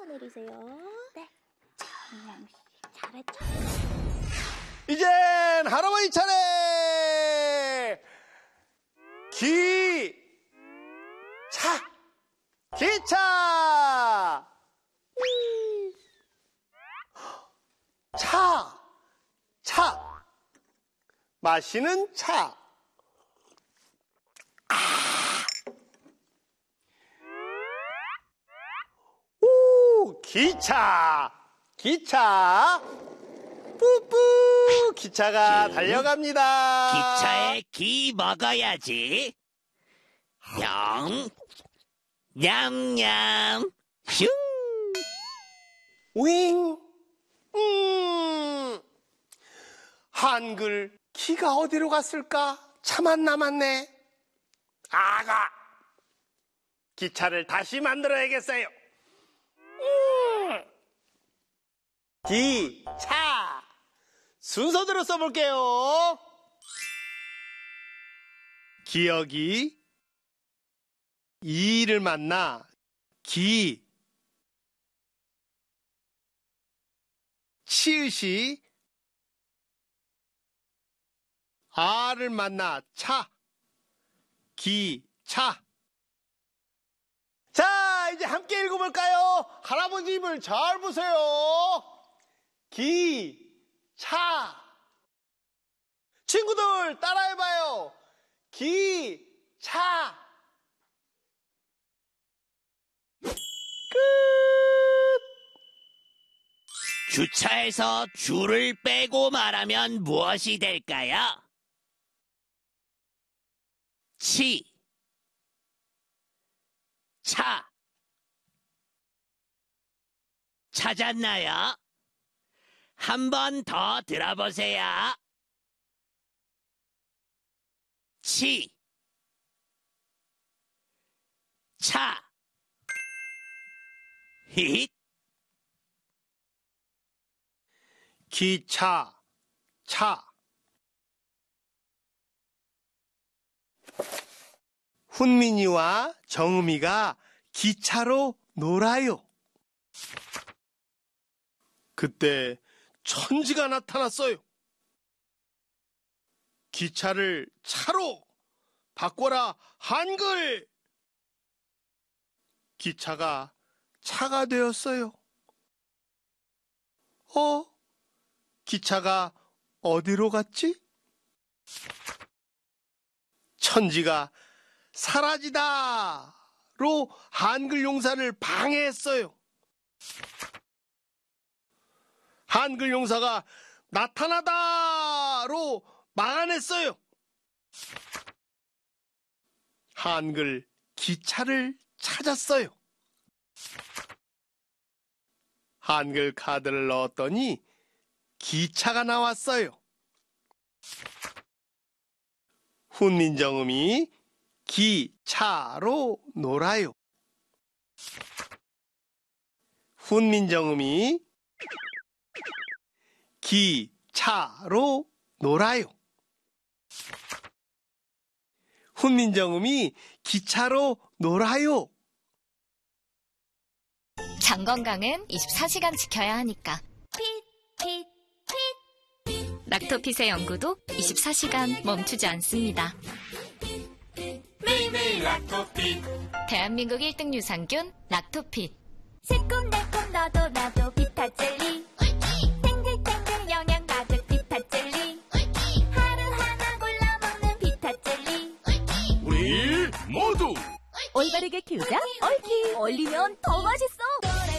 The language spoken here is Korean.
뻗어서 내리세요. 네. 잘했죠. 이젠 할아버지 차례! 기차! 차! 마시는 차. 오, 기차! 뿌뿌! 기차가 달려갑니다. 기차에 기 먹어야지. 냠냠, 슝. 윙. 한글 기가 어디로 갔을까? 차만 남았네. 아가. 기차를 다시 만들어야겠어요. 기차. 순서대로 써볼게요. 기억이 이를 만나 기. 치읓이 아를 만나 차. 기차. 자, 이제 함께 읽어볼까요? 할아버지 입을 잘 보세요. 기차. 친구들 따라해봐요. 기차. 끝. 주차에서 줄을 빼고 말하면 무엇이 될까요? 차. 찾았나요? 한 번 더 들어보세요. 차. 히힛. 기차. 차. 훈민이와 정음이가 기차로 놀아요. 그때 천지가 나타났어요. 기차를 차로 바꿔라 한글. 기차가 차가 되었어요. 기차가 어디로 갔지? 천지가 사라지다로 한글 용사를 방해했어요. 한글 용사가 나타나다로 막아냈어요. 한글 기차를 찾았어요. 한글 카드를 넣었더니 기차가 나왔어요. 훈민정음이 기차로 놀아요. 훈민정음이 기차로 놀아요. 훈민정음이 기차로 놀아요. 장 건강은 24시간 지켜야 하니까. 락토핏의 연구도 24시간 멈추지 않습니다. 매일매일 락토핏. 대한민국 1등 유산균 락토핏. 새콤달콤 나도 비타젤리. 탱글탱글 영양 가득 비타젤리. 하루하나 골라 먹는 비타젤리. 우리 모두 올바르게 키우자 얽히. 얼리면 더 맛있어.